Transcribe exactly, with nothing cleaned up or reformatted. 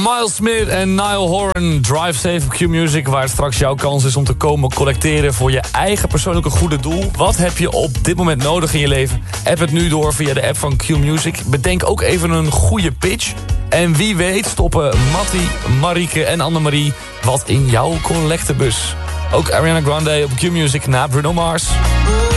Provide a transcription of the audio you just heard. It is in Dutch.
Miles Smith en Niall Horan, Drive Safe op Q-Music... waar het straks jouw kans is om te komen collecteren voor je eigen persoonlijke goede doel. Wat heb je op dit moment nodig in je leven? App het nu door via de app van Q-Music. Bedenk ook even een goede pitch. En wie weet stoppen Mattie, Marieke en Annemarie wat in jouw collectebus. Ook Ariana Grande op Q-Music na Bruno Mars.